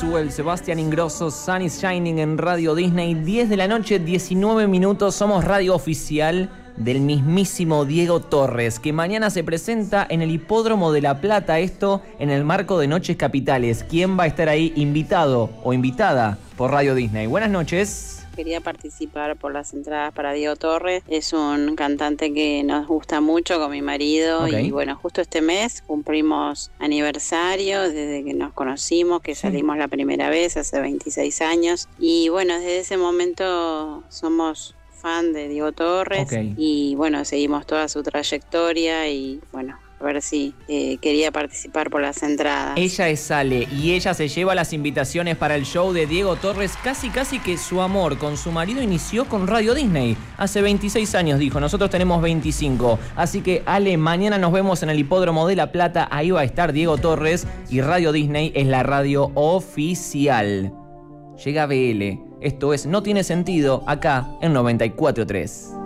Maxwell, Sebastián Ingrosso, Sun is Shining en Radio Disney. 10 de la noche, 19 minutos. Somos radio oficial del mismísimo Diego Torres, que mañana se presenta en el Hipódromo de La Plata, esto en el marco de Noches Capitales. ¿Quién va a estar ahí invitado o invitada por Radio Disney? Buenas noches. Quería participar por las entradas para Diego Torres. Es un cantante que nos gusta mucho con mi marido. Okay. Y bueno, justo este mes cumplimos aniversario desde que nos conocimos, que salimos la primera vez hace 26 años. Y bueno, desde ese momento somos fan de Diego Torres. Y bueno, seguimos toda su trayectoria y bueno, a ver si quería participar por las entradas. Ella es Ale y ella se lleva las invitaciones para el show de Diego Torres. Casi que su amor con su marido inició con Radio Disney. Hace 26 años, dijo. Nosotros tenemos 25. Así que, Ale, mañana nos vemos en el Hipódromo de La Plata. Ahí va a estar Diego Torres y Radio Disney es la radio oficial. Llega BL. Esto es No Tiene Sentido, acá en 94.3.